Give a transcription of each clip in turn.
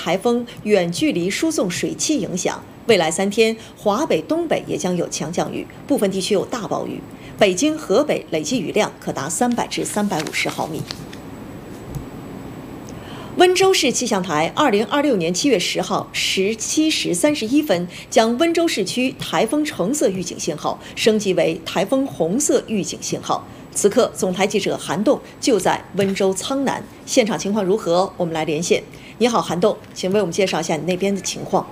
台风远距离输送水汽影响，未来3天，华北、东北也将有强降雨，部分地区有大暴雨。北京、河北累计雨量可达300至350毫米。温州市气象台2026年7月10号17时31分将温州市区台风橙色预警信号升级为台风红色预警信号。此刻，总台记者韩栋就在温州苍南，现场情况如何？我们来连线。你好，韩栋，请为我们介绍一下你那边的情况。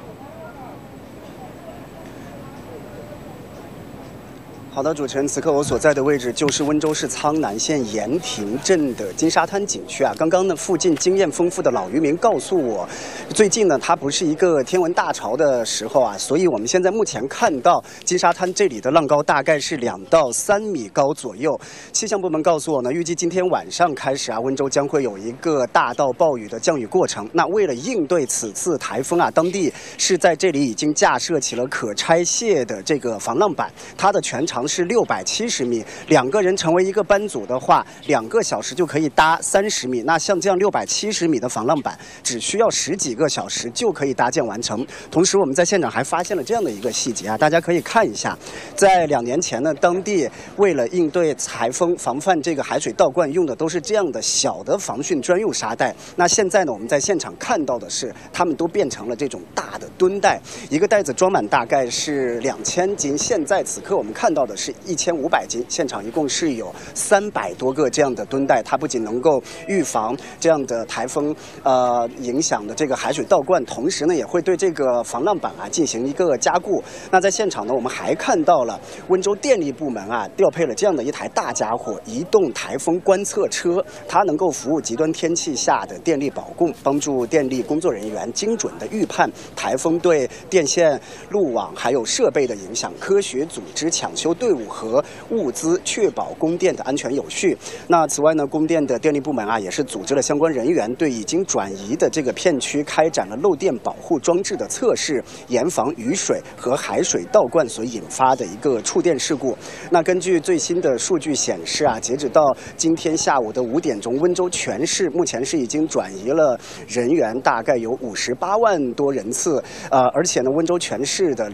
好的，主持人，此刻我所在的位置就是温州市苍南县盐亭镇的金沙滩景区啊。刚刚呢，附近经验丰富的老渔民告诉我，最近呢，它不是一个天文大潮的时候啊，所以我们现在目前看到金沙滩这里的浪高大概是2到3米高左右。气象部门告诉我呢，预计今天晚上开始啊，温州将会有一个大到暴雨的降雨过程。那为了应对此次台风啊，当地是在这里已经架设起了可拆卸的这个防浪板，它的全长是670米，2个人成为一个班组的话，2个小时就可以搭30米。那像这样670米的防浪板，只需要10几个小时就可以搭建完成。同时，我们在现场还发现了这样的一个细节啊，大家可以看一下，在2年前呢，当地为了应对台风，防范这个海水倒灌，用的都是这样的小的防汛专用沙袋。那现在呢，我们在现场看到的是，它们都变成了这种大的吨袋，一个袋子装满大概是2000斤。现在此刻我们看到的是1500斤，现场一共是有300多个这样的吨袋，它不仅能够预防这样的台风影响的这个海水倒灌，同时呢也会对这个防浪板啊进行一个加固。那在现场呢，我们还看到了温州电力部门啊调配了这样的一台大家伙——移动台风观测车，它能够服务极端天气下的电力保供，帮助电力工作人员精准的预判台风对电线、路网还有设备的影响，科学组织抢修队伍和物资，确保供电的安全有序。那此外呢，供电的电力部门啊，也是组织了相关人员对已经转移的这个片区开展了漏电保护装置的测试，严防雨水和海水倒灌所引发的一个触电事故。那根据最新的数据显示啊，截止到今天下午的5点钟，温州全市目前是已经转移了人员，大概有58万多人次。而且呢，温州全市的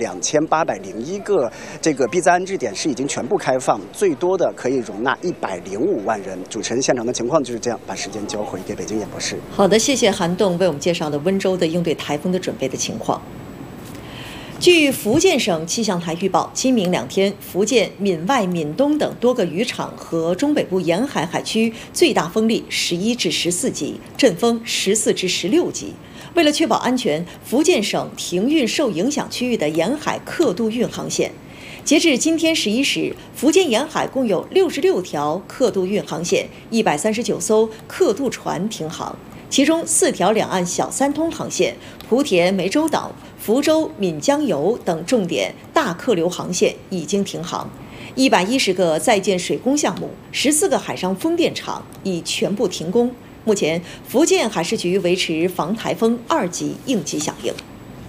2801个这个避灾安置点是已经全部开放，最多的可以容纳105万人。主持人，现场的情况就是这样，把时间交回给北京演播室。 好的，谢谢韩栋为我们介绍的温州的应对台风的准备的情况。据福建省气象台预报，今明2天，福建闽外、闽东等多个渔场和中北部沿海海区最大风力11至14级，阵风14至16级。为了确保安全，福建省停运受影响区域的沿海客渡运航线。截至今天11时，福建沿海共有66条客渡运航线，139艘客渡船停航，其中4条两岸小三通航线，莆田、湄洲岛、福州、闽江油等重点大客流航线已经停航，110个在建水工项目，14个海上风电场已全部停工。目前，福建海事局维持防台风2级应急响应。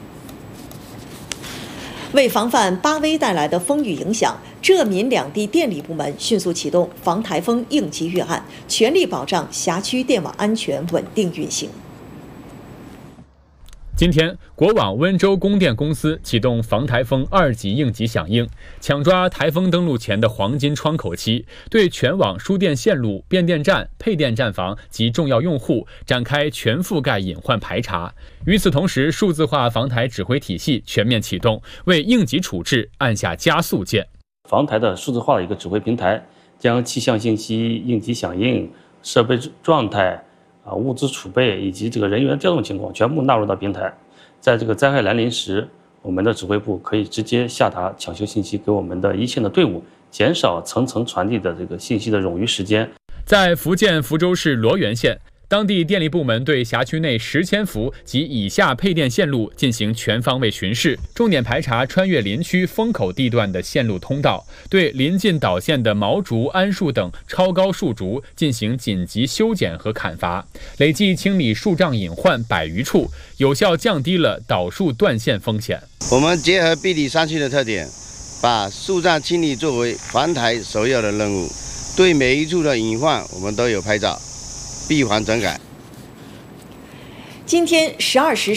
为防范巴威带来的风雨影响，浙闽两地电力部门迅速启动防台风应急预案，全力保障辖区电网安全稳定运行。 今天，国网温州供电公司启动防台风2级应急响应，抢抓台风登陆前的黄金窗口期，对全网输电线路、变电站、配电站房及重要用户展开全覆盖隐患排查。与此同时，数字化防台指挥体系全面启动，为应急处置按下加速键。 防台的数字化的一个指挥平台，将气象信息、应急响应、设备状态、物资储备以及这个人员调动情况全部纳入到平台。在这个灾害来临时，我们的指挥部可以直接下达抢修信息给我们的一线的队伍，减少层层传递的这个信息的冗余时间。 在福建福州市罗源县，当地电力部门对辖区内10千伏及以下配电线路进行全方位巡视，重点排查穿越林区风口地段的线路通道，对临近导线的毛竹、桉树等超高树竹进行紧急修剪和砍伐，累计清理树障隐患100余处，有效降低了倒树断线风险。 我们结合碧里山区的特点，把树障清理作为防台首要的任务，对每一处的隐患我们都有拍照，闭环整改。 今天12时